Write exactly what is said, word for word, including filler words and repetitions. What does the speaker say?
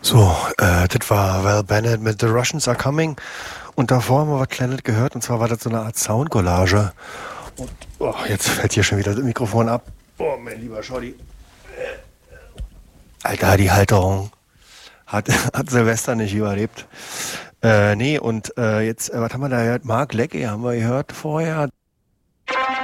So, äh, das war Val Bennett mit The Russians Are Coming. Und davor haben wir was Kleines gehört. Und zwar war das so eine Art Soundcollage. Und oh, jetzt fällt hier schon wieder das Mikrofon ab. Oh, mein lieber Scholli. Alter, die Halterung. Hat, hat Silvester nicht überlebt. Äh, nee, und äh, jetzt, äh, was haben wir da gehört? Mark Leckie haben wir gehört vorher.